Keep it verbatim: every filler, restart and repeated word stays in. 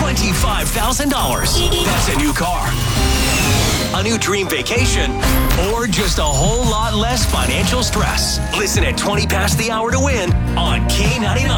twenty-five thousand dollars. That's a new car, a new dream vacation, or just a whole lot less financial stress. Listen at twenty past the hour to win on K ninety-nine.